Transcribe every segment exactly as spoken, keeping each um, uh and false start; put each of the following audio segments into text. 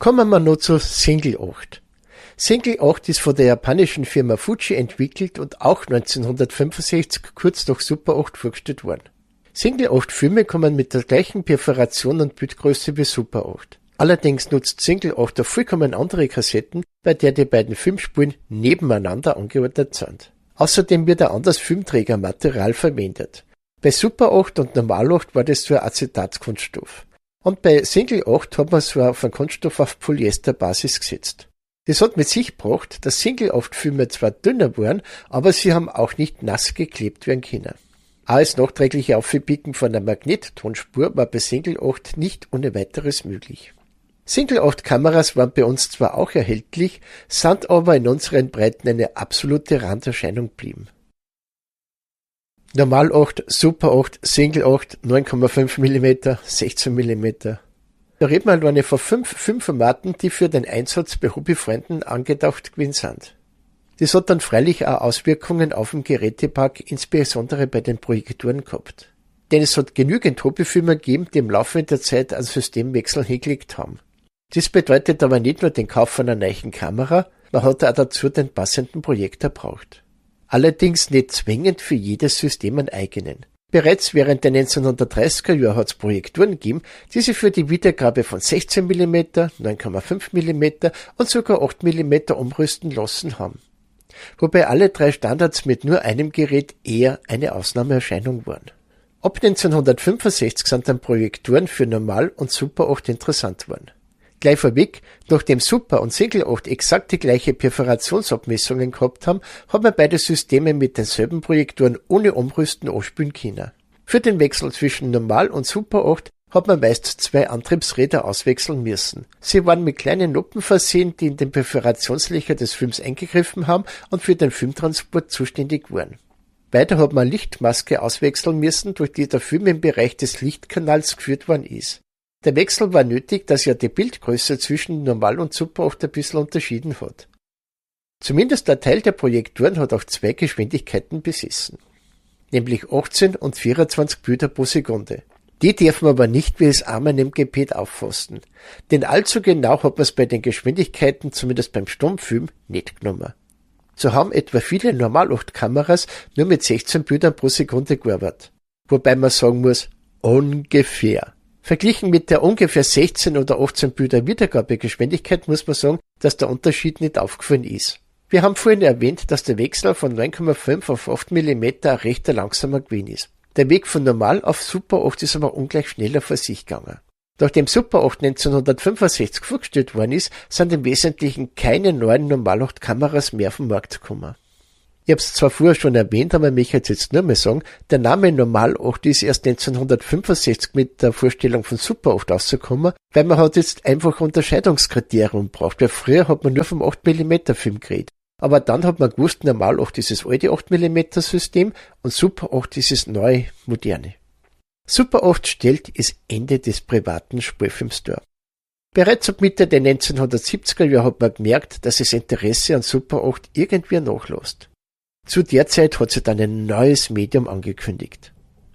Kommen wir noch zu Single acht. Single acht ist von der japanischen Firma Fuji entwickelt und auch neunzehnhundertfünfundsechzig kurz nach Super acht vorgestellt worden. Single acht Filme kommen mit der gleichen Perforation und Bildgröße wie Super acht. Allerdings nutzt Single acht auf vollkommen andere Kassetten, bei der die beiden Filmspulen nebeneinander angeordnet sind. Außerdem wird ein anderes Filmträgermaterial verwendet. Bei Super acht und Normal acht war das so ein Acetatkunststoff. Und bei Single acht hat man so auf einen Kunststoff auf Polyesterbasis gesetzt. Das hat mit sich gebracht, dass Single acht Filme zwar dünner waren, aber sie haben auch nicht nass geklebt werden können. Auch das nachträgliche Aufpicken von einer Magnettonspur war bei Single acht nicht ohne weiteres möglich. Single acht Kameras waren bei uns zwar auch erhältlich, sind aber in unseren Breiten eine absolute Randerscheinung geblieben. Normal acht, Super acht, Single acht, neun Komma fünf Millimeter, sechzehn Millimeter. Da reden wir alleine von fünf Filmformaten, die für den Einsatz bei Hobbyfreunden angedacht gewesen sind. Das hat dann freilich auch Auswirkungen auf den Gerätepark, insbesondere bei den Projektoren gehabt. Denn es hat genügend Hobbyfilmer gegeben, die im Laufe der Zeit einen Systemwechsel hingelegt haben. Das bedeutet aber nicht nur den Kauf von einer neuen Kamera, man hat auch dazu den passenden Projektor braucht. Allerdings nicht zwingend für jedes System einen eigenen. Bereits während der neunzehnhundertdreißiger Jahre hat es Projektoren gegeben, die sich für die Wiedergabe von sechzehn Millimeter, neun Komma fünf Millimeter und sogar acht Millimeter umrüsten lassen haben. Wobei alle drei Standards mit nur einem Gerät eher eine Ausnahmeerscheinung waren. Ab neunzehnhundertfünfundsechzig sind dann Projektoren für Normal und Super acht interessant worden. Gleich vorweg, nachdem Super und Single acht exakt die gleiche Perforationsabmessungen gehabt haben, hat man beide Systeme mit denselben Projektoren ohne Umrüsten anspielen können. Für den Wechsel zwischen Normal und Super acht hat man meist zwei Antriebsräder auswechseln müssen. Sie waren mit kleinen Noppen versehen, die in den Perforationslöcher des Films eingegriffen haben und für den Filmtransport zuständig waren. Weiter hat man Lichtmaske auswechseln müssen, durch die der Film im Bereich des Lichtkanals geführt worden ist. Der Wechsel war nötig, dass ja die Bildgröße zwischen Normal und Super acht ein bisschen unterschieden hat. Zumindest der Teil der Projektoren hat auch zwei Geschwindigkeiten besessen, nämlich achtzehn und vierundzwanzig Bilder pro Sekunde. Die dürfen aber nicht wie das Armen im Gebet auffassen, denn allzu genau hat man es bei den Geschwindigkeiten, zumindest beim Stummfilm, nicht genommen. So haben etwa viele Normal acht Kameras nur mit sechzehn Bildern pro Sekunde gearbeitet, wobei man sagen muss, ungefähr. Verglichen mit der ungefähr sechzehn oder achtzehn Bilder Wiedergabegeschwindigkeit muss man sagen, dass der Unterschied nicht aufgefallen ist. Wir haben vorhin erwähnt, dass der Wechsel von neun Komma fünf auf acht Millimeter ein recht langsamer gewesen ist. Der Weg von Normal auf Super acht ist aber ungleich schneller vor sich gegangen. Nachdem Super acht neunzehnhundertfünfundsechzig vorgestellt worden ist, sind im Wesentlichen keine neuen Normal acht Kameras mehr auf den Markt gekommen. Ich habe es zwar vorher schon erwähnt, aber ich möchte jetzt nur mal sagen, der Name Normal acht ist erst neunzehnhundertfünfundsechzig mit der Vorstellung von Super acht rausgekommen, weil man hat jetzt einfach Unterscheidungskriterium braucht, weil früher hat man nur vom acht Millimeter Film geredet. Aber dann hat man gewusst, Normal acht ist das alte acht Millimeter System und Super acht ist das neue, moderne. Super acht stellt das Ende des privaten Spielfilms dar. Bereits ab Mitte der neunzehnhundertsiebziger Jahre hat man gemerkt, dass das Interesse an Super acht irgendwie nachlässt. Zu der Zeit hat sich dann ein neues Medium angekündigt.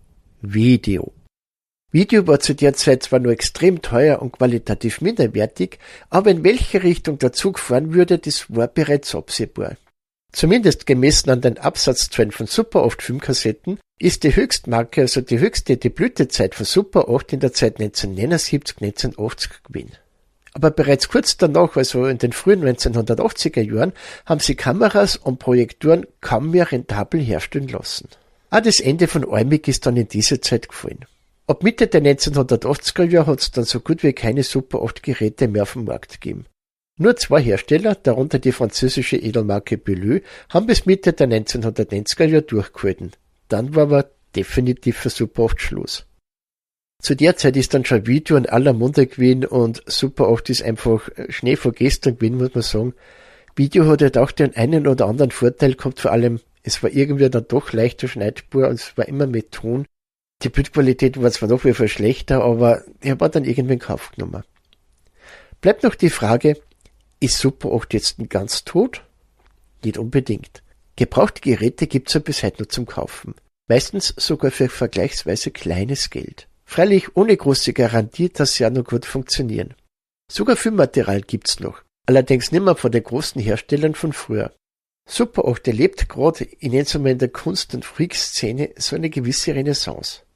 Video. Video war zu der Zeit zwar nur extrem teuer und qualitativ minderwertig, aber in welche Richtung der Zug fahren würde, das war bereits absehbar. Zumindest gemessen an den Absatzzahlen von Super acht Filmkassetten ist die Höchstmarke, also die höchste die Blütezeit von Super acht in der Zeit neunzehnhundertneunundsiebzig bis neunzehnhundertachtzig gewesen. Aber bereits kurz danach, also in den frühen neunzehnhundertachtziger Jahren, haben sie Kameras und Projektoren kaum mehr rentabel herstellen lassen. Auch das Ende von Oymig ist dann in diese Zeit gefallen. Ab Mitte der neunzehnhundertachtziger Jahre hat es dann so gut wie keine Super acht Geräte mehr auf dem Markt gegeben. Nur zwei Hersteller, darunter die französische Edelmarke Beleux, haben bis Mitte der neunzehnhundertneunziger Jahre durchgehalten. Dann war aber definitiv für Super acht Schluss. Zu der Zeit ist dann schon Video in aller Munde gewesen und Super acht ist einfach Schnee vor gestern gewesen, muss man sagen. Video hat halt auch den einen oder anderen Vorteil gehabt, vor allem, es war irgendwie dann doch leichter schneidbar und es war immer mit Ton. Die Bildqualität war zwar noch wie viel schlechter, aber ich habe dann irgendwie in Kauf genommen. Bleibt noch die Frage, ist Super acht jetzt ganz tot? Nicht unbedingt. Gebrauchte Geräte gibt's ja bis heute noch zum Kaufen. Meistens sogar für vergleichsweise kleines Geld. Freilich ohne große Garantie, dass sie auch noch gut funktionieren. Sogar Filmmaterial gibt's noch, allerdings nicht mehr von den großen Herstellern von früher. Super acht erlebt gerade, ich nenne es einmal in der Kunst- und Freak-Szene, so eine gewisse Renaissance.